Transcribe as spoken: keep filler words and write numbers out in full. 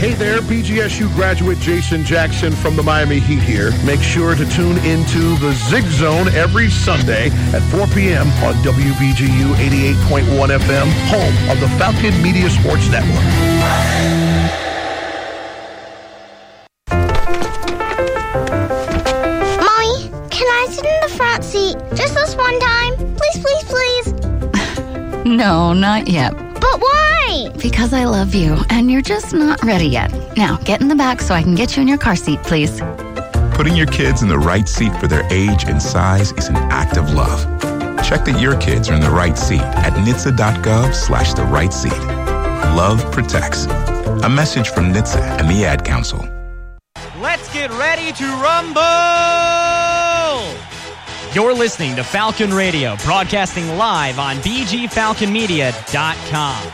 Hey there, B G S U graduate Jason Jackson from the Miami Heat here. Make sure to tune into the Zig Zone every Sunday at four p.m. on W B G U eighty-eight point one F M, home of the Falcon Media Sports Network. Mommy, can I sit in the front seat just this one time? Please, please, please. No, not yet. But why? Because I love you, and you're just not ready yet. Now, get in the back so I can get you in your car seat, please. Putting your kids in the right seat for their age and size is an act of love. Check that your kids are in the right seat at N H T S A dot gov slash the right seat. Love protects. A message from N H T S A and the Ad Council. Let's get ready to rumble! You're listening to Falcon Radio, broadcasting live on B G Falcon Media dot com.